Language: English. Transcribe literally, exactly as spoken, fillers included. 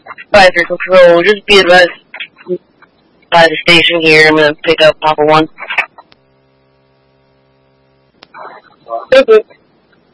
Five for control, just be advised by the station here. I'm gonna pick up Papa One. Okay.